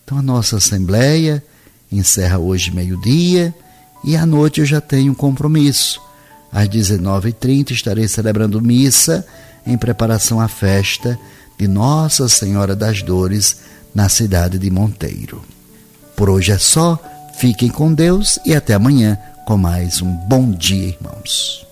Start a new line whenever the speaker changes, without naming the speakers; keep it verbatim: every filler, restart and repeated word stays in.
Então a nossa assembleia encerra hoje meio-dia e à noite eu já tenho um compromisso. Às dezenove e trinta estarei celebrando missa em preparação à festa de Nossa Senhora das Dores na cidade de Monteiro. Por hoje é só, fiquem com Deus e até amanhã com mais um Bom Dia, irmãos.